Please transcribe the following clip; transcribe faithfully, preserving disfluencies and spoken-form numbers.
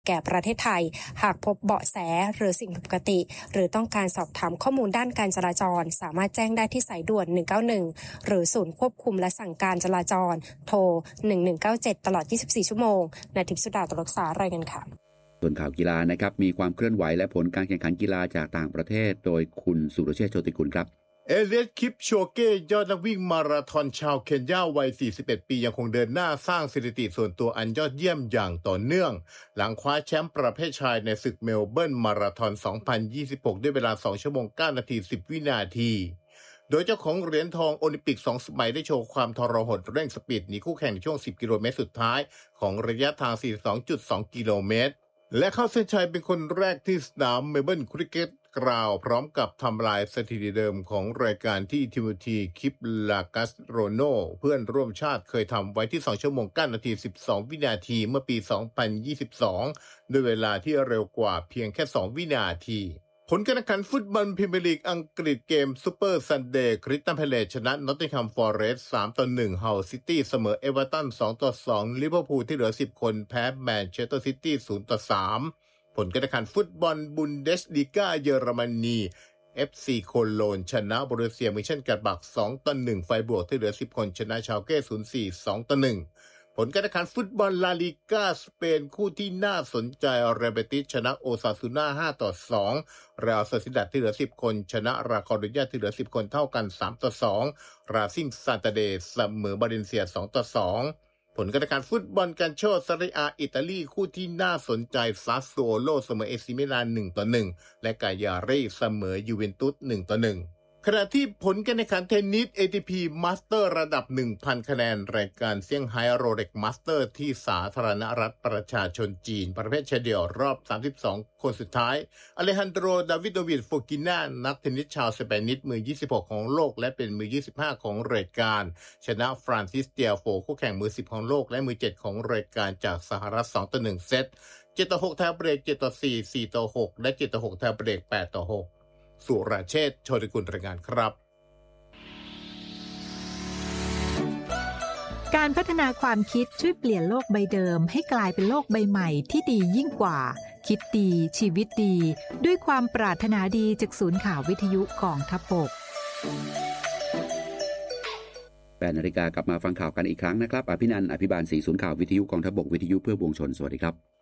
แก่ประเทศไทยหากพบเบาะแสหรือสิ่งผิดปกติหรือต้องการสอบถามข้อมูลด้านการจราจรสามารถแจ้งได้ที่สายด่วนหนึ่งเก้าหนึ่งหรือศูนย์ควบคุมและสั่งการจราจรโทรหนึ่งหนึ่งเก้าเจ็ดตลอดยี่สิบสี่ชั่วโมงนายทิพย์สุดาตรักษารายงานค่ะส่วนข่าวกีฬานะครับมีความเคลื่อนไหวและผลการแข่งขันกีฬาจากต่างประเทศโดยคุณสุรเชษฐ์โชติกุลครับเอเลียด คิปโชเก้ยอดนักวิ่งมาราธอนชาวเคนยาวัยสี่สิบเอ็ดปียังคงเดินหน้าสร้างสถิติส่วนตัวอันยอดเยี่ยมอย่างต่อเนื่องหลังคว้าแชมป์ประเภทชายในศึกเมลเบิร์นมาราธอนสองพันยี่สิบหกด้วยเวลาสองชั่วโมงเก้านาทีสิบวินาทีโดยเจ้าของเหรียญทองโอลิมปิกสองสมัยได้โชว์ความทรหดเร่งสปีดหนีคู่แข่งในช่วงสิบกิโลเมตรสุดท้ายของระยะทาง สี่สิบสองจุดสอง กิโลเมตรและเข้าเส้นชัยเป็นคนแรกที่สนามเมลเบิร์นคริกเก็ตกล่าวพร้อมกับทำลายสถิติเดิมของรายการที่ทิโมธีคิปลากัสโรโนเพื่อนร่วมชาติเคยทำไว้ที่สองชั่วโมงเก้านาทีสิบสองวินาทีเมื่อปีสองพันยี่สิบสองด้วยเวลาที่เร็วกว่าเพียงแค่สองวินาทีผลการแข่งขันฟุตบอลพรีเมียร์ลีกอังกฤษเกมซูเปอร์ซันเดย์คริสตัลพาเลซชนะนอตติงแฮมฟอเรสต์สามต่อหนึ่งฮัลซิตี้เสมอเอเวอร์ตันสองต่อสองลิเวอร์พูลที่เหลือสิบคนแพ้แมนเชสเตอร์ซิตี้ศูนย์ต่อสามผลการแข่งขันฟุตบอลบุนเดสลีกาเยอรมนี เอฟ ซี โคโลนชนะบรูเซียมิเชนกลาดบักสองต่อหนึ่งไฟบวกที่เหลือสิบคนชนะชาวเก้ศูนย์สี่ สองต่อหนึ่งผลการแข่งขันฟุตบอลลาลีกาสเปนคู่ที่น่าสนใจเรเบติสชนะโอซาซูน่าห้าต่อสองเรอัลโซซิดัดที่เหลือสิบคนชนะราคอร์ดิญาที่เหลือสิบคนเท่ากันสามต่อสองราซิงซานตาเดเสมอบาเลนเซียสองต่อสองผลการแข่งขันฟุตบอลกันโชซาเรียอาอิตาลีคู่ที่น่าสนใจซาสโซโลเสมอเอซิมิลานหนึ่งต่อหนึ่งและกายาเรเสมอยูเวนตุสหนึ่งต่อหนึ่งขณะที่ผลการแข่งขันเทนนิส เอ ที พี Master ระดับ หนึ่งพัน คะแนนรายการเซี่ยงไฮ้โรเล็กมาสเตอร์ที่สาธารณรัฐประชาชนจีนประเภทชายเดี่ยวรอบสามสิบสองคนสุดท้ายอเลฮันโดรดาวิโดวิดโฟกิน่านักเทนนิสชาวสเปนิสมือยี่สิบหกของโลกและเป็นมือยี่สิบห้าของรายการชนะฟรานซิสเตียโฟคู่แข่งมือสิบของโลกและมือเจ็ดของรายการจากสหรัฐสองต่อหนึ่งเซตเจ็ดต่อหกไทยเบรกเจ็ดต่อสี่ สี่ต่อหกและเจ็ดต่อหกไทยเบรกแปดต่อหกสุรเชษฐ์โชติกุลรายงานครับการพัฒนาความคิดช่วยเปลี่ยนโลกใบเดิมให้กลายเป็นโลกใบใหม่ที่ดียิ่งกว่าคิดดีชีวิตดีด้วยความปรารถนาดีจากศูนย์ข่าววิทยุกองทัพบกแปดนาฬิกากลับมาฟังข่าวกันอีกครั้งนะครับอภินันท์อภิบาลศรีศูนย์ข่าววิทยุกองทัพบกวิทยุเพื่อปวงชนสวัสดีครับ